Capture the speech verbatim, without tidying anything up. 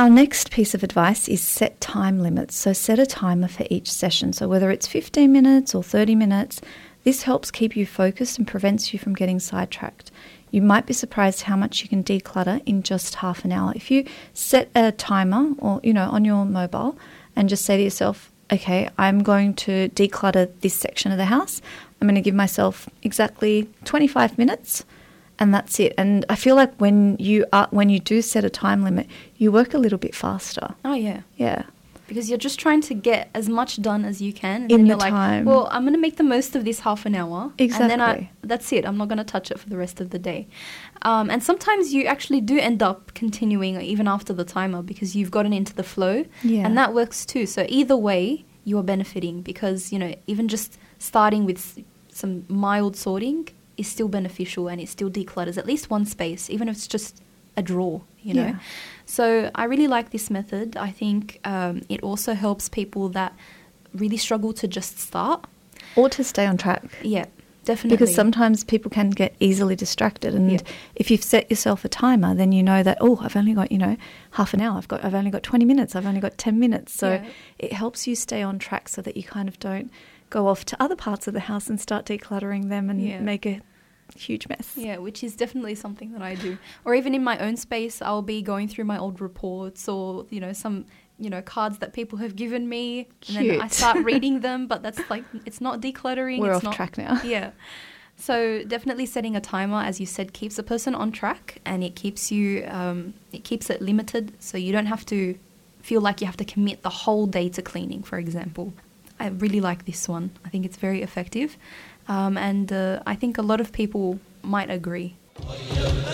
Our next piece of advice is set time limits. So set a timer for each session. So whether it's fifteen minutes or thirty minutes, this helps keep you focused and prevents you from getting sidetracked. You might be surprised how much you can declutter in just half an hour. If you set a timer or, you know, on your mobile and just say to yourself, okay, I'm going to declutter this section of the house. I'm going to give myself exactly twenty-five minutes and that's it. And I feel like when you are, when you do set a time limit, you work a little bit faster. Oh, yeah. Yeah. Because you're just trying to get as much done as you can. And In then the you're like, time. well, I'm going to make the most of this half an hour. Exactly. And then I, that's it. I'm not going to touch it for the rest of the day. Um, and sometimes you actually do end up continuing even after the timer because you've gotten into the flow. Yeah. And that works too. So either way, you are benefiting because, you know, even just starting with some mild sorting is still beneficial and it still declutters at least one space, even if it's just a drawer, you know. Yeah. So I really like this method. I think um, it also helps people that really struggle to just start. Or to stay on track. Yeah, definitely. Because sometimes people can get easily distracted, and Yeah. if you've set yourself a timer, then you know that, oh, I've only got, you know, half an hour. I've got, I've only got twenty minutes. I've only got ten minutes. So Yeah. it helps you stay on track so that you kind of don't go off to other parts of the house and start decluttering them and Yeah. make a huge mess. Yeah, which is definitely something that I do. Or even in my own space, I'll be going through my old reports or, you know, some, you know, cards that people have given me. And then I Cute. start reading them, but that's like, it's not decluttering. We're it's off not, track now. Yeah. So definitely setting a timer, as you said, keeps a person on track and it keeps you, um, it keeps it limited. So you don't have to feel like you have to commit the whole day to cleaning, for example. I really like this one. I think it's very effective. Um, and uh, I think a lot of people might agree.